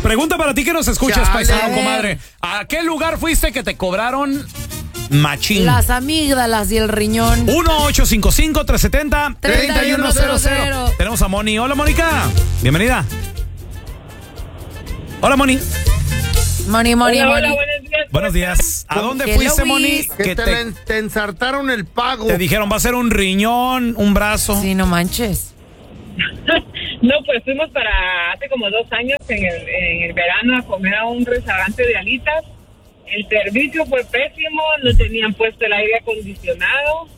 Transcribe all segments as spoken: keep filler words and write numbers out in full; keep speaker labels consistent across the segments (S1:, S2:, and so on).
S1: pregunta para ti que nos escuchas,
S2: Chale.
S1: paisano, comadre. ¿A qué lugar fuiste que te cobraron machín?
S3: Las amígdalas y el riñón.
S1: uno ocho cinco cinco, tres siete cero, tres uno cero cero. Tenemos a Moni. Hola, Mónica. Bienvenida. Hola, Moni.
S3: Moni, Moni,
S4: Hola,
S3: Moni.
S4: hola, buenos días.
S1: Buenos días. ¿A dónde
S3: ¿Qué
S1: fuiste,
S3: lo
S1: Moni?
S3: viste?
S2: Que
S1: Que
S2: te,
S1: te,
S2: le- te ensartaron el pago.
S1: te dijeron, va a ser un riñón, un brazo.
S3: Sí, no manches.
S4: No, pues fuimos para hace como dos años en el, en el verano a comer a un restaurante de alitas. El servicio fue pésimo, no tenían puesto el aire acondicionado.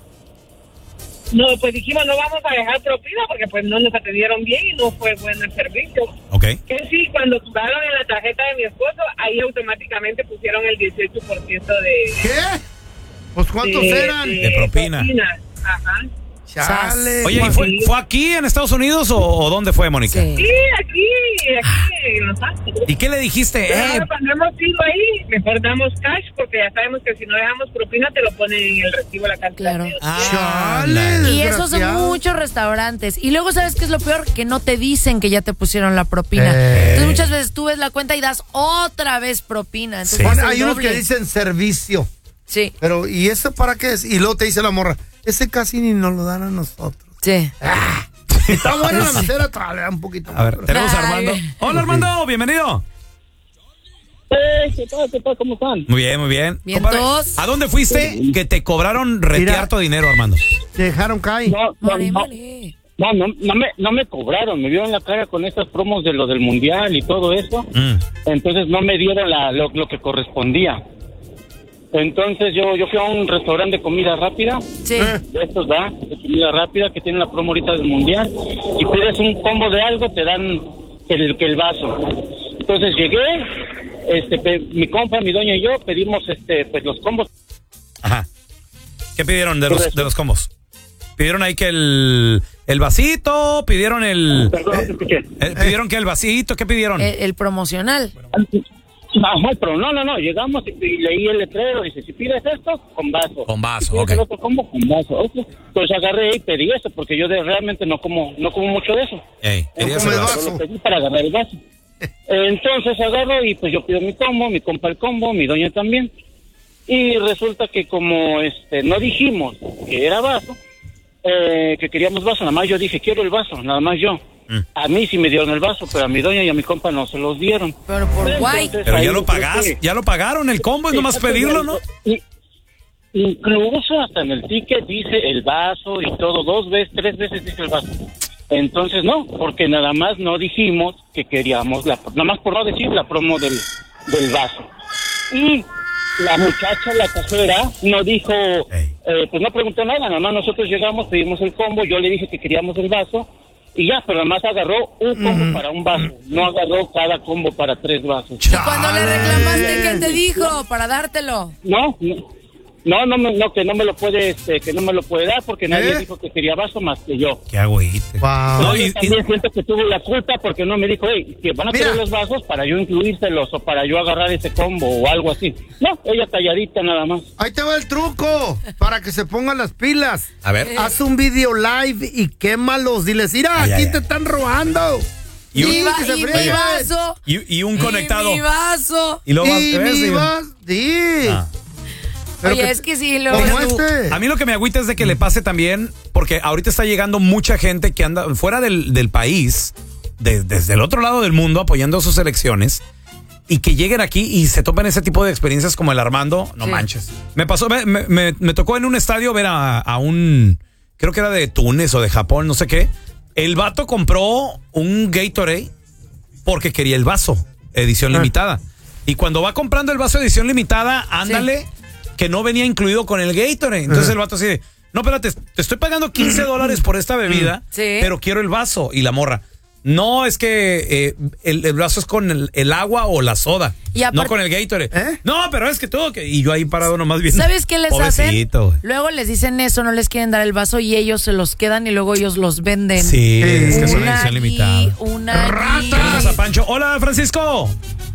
S4: No, pues dijimos, no vamos a dejar propina porque pues no nos atendieron bien y no fue bueno el servicio.
S1: Ok.
S4: Que sí, cuando jugaron en la tarjeta de mi esposo, ahí automáticamente pusieron el dieciocho por ciento de...
S2: ¿Qué? Pues ¿cuántos
S4: de,
S2: eran?
S1: De propina.
S4: Ajá.
S2: Chale.
S1: Oye, ¿y fue, fue aquí en Estados Unidos o, o dónde fue, Mónica?
S3: Sí.
S4: Sí, aquí, aquí en Los Ángeles.
S1: ¿Y qué le dijiste?
S4: Pero
S1: Eh,
S4: ahora cuando hemos ido ahí, mejor damos cash porque ya sabemos que si no dejamos propina te lo ponen en el recibo la cantidad.
S3: Claro.
S4: de-
S1: ah,
S2: Chale.
S3: Y esos son
S2: desgraciado.
S3: muchos restaurantes. Y luego, ¿sabes qué es lo peor? Que no te dicen que ya te pusieron la propina.
S2: Eh.
S3: Entonces, muchas veces tú ves la cuenta y das otra vez propina. Entonces,
S1: Sí.
S3: es
S2: Bueno,
S3: el
S2: hay unos
S3: doble.
S2: que dicen servicio.
S3: Sí,
S2: Pero, ¿y eso para qué es? Y luego te dice la morra, ese casi ni nos lo dan a nosotros.
S3: sí.
S2: Está buena la mesera, trale un poquito.
S1: a ver, tenemos a Armando.
S3: Ay.
S1: Hola, Armando, bienvenido.
S5: Eh, ¿qué tal? ¿Qué tal? ¿Cómo están?
S1: Muy bien, muy bien.
S3: Bien,
S1: Compadre,
S3: todos.
S1: ¿a dónde fuiste que te cobraron
S2: Mira.
S1: retearto dinero, Armando?
S2: Te dejaron caer.
S5: No, no,
S3: Moni,
S5: no,
S3: Moni.
S5: no, no, no me, no me cobraron, me vieron la cara con estas promos de lo del mundial y todo eso,
S1: Mm.
S5: entonces no me dieron la, lo, lo que correspondía. Entonces yo, yo fui a un restaurante de comida rápida,
S3: Sí.
S2: Eh.
S5: de estos, ¿verdad? De comida rápida que tiene la promo ahorita del mundial, y pides un combo de algo, te dan el, que el vaso. Entonces llegué, este, pe- mi compa, mi doña y yo pedimos este, pues los combos.
S1: Ajá. ¿Qué pidieron de los, de los combos? ¿Pidieron ahí que el, el vasito? ¿Pidieron el...
S5: Perdón, no te escuché.
S1: eh, ¿Pidieron que el vasito? ¿Qué pidieron?
S3: El, el promocional.
S5: Ajá, pero no, no, no, llegamos y, y leí el letrero, dice, si pides esto, con vaso.
S1: Con vaso,
S5: Si pides
S1: ok.
S5: el otro combo, con vaso. Ok. Pues agarré y pedí eso, porque yo de, realmente no como no como mucho de eso.
S1: Ey, querías
S2: come
S1: el
S2: el
S1: vaso.
S2: vaso.
S5: Lo pedí para agarrar el vaso. Entonces agarro y pues yo pido mi combo, mi compa el combo, mi doña también. Y resulta que como este no dijimos que era vaso, eh, que queríamos vaso, nada más yo dije, quiero el vaso, nada más yo.
S1: Mm.
S5: A mí sí me dieron el vaso, pero a mi doña y a mi compa no se los dieron.
S3: Pero por guay.
S5: Entonces,
S1: Pero
S5: ahí
S1: ya lo
S5: creo
S1: pagaste,
S5: que-
S1: ya lo pagaron, el combo es nomás pedirlo, ¿no?
S5: Y- Incluso hasta en el ticket dice el vaso y todo, dos veces, tres veces dice el vaso. Entonces no, porque nada más no dijimos que queríamos, la, nada más por no decir la promo del, del vaso. Y la muchacha, la cajera, no dijo,
S1: Ey.
S5: eh, pues no preguntó nada, nada más nosotros llegamos, pedimos el combo, yo le dije que queríamos el vaso. Y ya, pero nada más agarró un combo para un vaso, no agarró cada combo para tres vasos.
S3: Y cuando le reclamaste, ¿qué te dijo? Para dártelo.
S5: No, no, no, no, me- no, que no me lo puede, este, que no me lo puede dar porque nadie
S2: ¿Eh?
S5: dijo que quería vaso más que yo.
S1: Qué agüite.
S2: Wow.
S1: No,
S5: Yo
S1: y-
S5: también siento que tuve la culpa porque no me dijo, hey, que van a
S2: Mira.
S5: querer los vasos para yo incluírselos o para yo agarrar ese combo o algo así. No, ella calladita nada más.
S2: Ahí te va el truco para que se pongan las pilas.
S1: A ver.
S2: Haz un video live y quémalos. Diles, mira,
S1: Ay,
S2: aquí
S1: ay,
S2: te
S1: ay.
S2: están robando.
S1: Y un-
S3: Y, va-
S2: que se
S3: y mi
S2: freguen.
S3: vaso.
S1: Y, y un conectado.
S3: Y mi vaso.
S1: Y luego vas-
S2: Y
S1: ¿ves?
S2: mi
S1: Y-
S2: vas, sí.
S1: Ah.
S2: Pero
S3: Oye,
S2: que-
S3: es que sí, lo...
S2: como
S1: Tú,
S2: este.
S1: a mí lo que me agüita es de que le pase también, porque ahorita está llegando mucha gente que anda fuera del, del país, de- desde el otro lado del mundo, apoyando sus elecciones, y que lleguen aquí y se topen ese tipo de experiencias como el Armando, no
S3: Sí.
S1: manches. Me pasó, me, me- me- me tocó en un estadio ver a, a un, creo que era de Túnez o de Japón, no sé qué. El vato compró un Gatorade porque quería el vaso, edición
S2: Ah.
S1: limitada. Y cuando va comprando el vaso edición limitada, ándale, que no venía incluido con el Gatorade. Entonces
S2: Ajá.
S1: el vato así de, no, espérate, te estoy pagando quince dólares por esta bebida,
S3: Sí.
S1: pero quiero el vaso. Y la morra, no, es que eh, el, el vaso es con el, el agua o la soda,
S3: Y aparte-
S1: no con el Gatorade.
S2: ¿Eh?
S1: No, pero es que todo, que... y yo ahí parado nomás viendo.
S3: ¿Sabes qué les
S1: Pobrecito,
S3: hacen?
S1: güey.
S3: Luego les dicen eso, no les quieren dar el vaso y ellos se los quedan y luego ellos los venden.
S1: Sí, es que es una
S3: Una
S1: edición
S3: aquí,
S1: limitada.
S3: una aquí.
S1: Tenemos a Pancho. Hola, Francisco.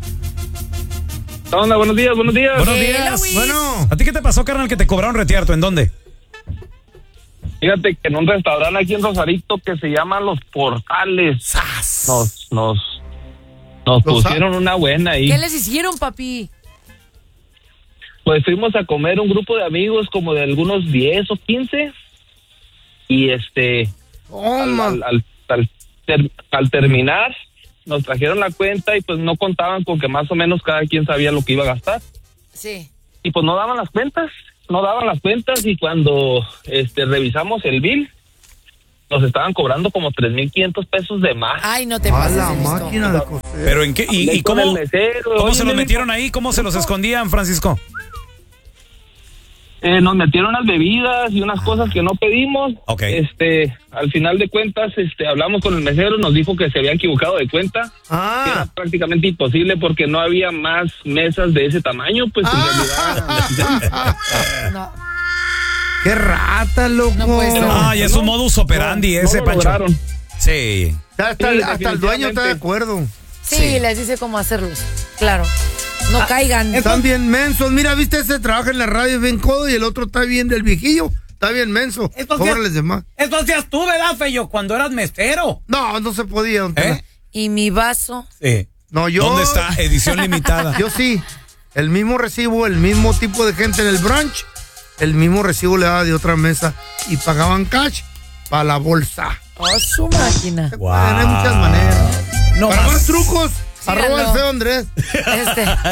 S5: ¿Qué onda? Buenos días, buenos días.
S1: Buenos
S3: Hello,
S1: días.
S3: Luis.
S2: Bueno,
S1: ¿A ti qué te pasó, carnal, que te cobraron retierto? ¿En dónde?
S6: Fíjate que en un restaurante aquí en Rosarito que se llama Los Portales,
S1: ¡Sas!
S6: nos, nos, Nos
S2: Los
S6: pusieron una buena ahí.
S3: ¿Qué les hicieron, papi?
S6: Pues fuimos a comer un grupo de amigos como de algunos diez o quince. Y este, al,
S2: Toma.
S6: al, al, al ter- al terminar, nos trajeron la cuenta y pues no contaban con que más o menos cada quien sabía lo que iba a gastar.
S3: Sí.
S6: Y pues no daban las cuentas, no daban las cuentas y cuando este revisamos el bill, nos estaban cobrando como tres mil quinientos pesos de más.
S3: Ay, no te
S2: A
S3: pases
S2: la
S3: de listo.
S2: máquina de coser.
S1: ¿Pero en qué? ¿Y,
S6: Hablé
S1: y
S6: con
S1: cómo,
S6: el mesero,
S1: cómo
S6: oye,
S1: se los
S6: me
S1: metieron
S6: dijo,
S1: ahí? ¿Cómo se los escondían, Francisco?
S6: Eh, nos metieron unas bebidas y unas cosas que no pedimos.
S1: Ok.
S6: Este, al final de cuentas, este, hablamos con el mesero, nos dijo que se había equivocado de cuenta. Que era
S2: Ah.
S6: prácticamente imposible porque no había más mesas de ese tamaño, pues en realidad.
S2: Ah.
S3: No.
S2: ¡Qué rata, loco!
S3: No puede ser.
S1: Ah, ya es un modus operandi
S6: no
S1: ese,
S6: lo
S1: Pancho.
S6: lograron.
S1: Sí.
S2: Hasta,
S6: Sí,
S2: el, hasta el dueño está de
S6: definitivamente.
S2: acuerdo.
S3: Sí,
S1: Sí.
S3: les dice cómo hacerlos. Claro. No caigan.
S2: Están bien mensos. Mira, viste, ese trabaja en la radio bien codo y el otro está bien del viejillo. Está bien menso.
S1: Esto sí-
S2: Cóbrales de más.
S1: Eso hacías tú, ¿verdad, Feyo? Cuando eras mesero.
S2: No, no se podía, don Tela.
S1: ¿Eh?
S3: Y mi vaso.
S1: Sí.
S2: No, yo.
S1: ¿Dónde está? Edición limitada.
S2: Yo sí. El mismo recibo, el mismo tipo de gente en el brunch. El mismo recibo le daba de otra mesa. Y pagaban cash para la bolsa.
S3: Oh, su máquina.
S2: Se pueden, hay muchas maneras.
S1: No
S2: Para
S1: más.
S2: más trucos,
S3: Síganlo.
S2: arroba el feo Andrés.
S3: Este.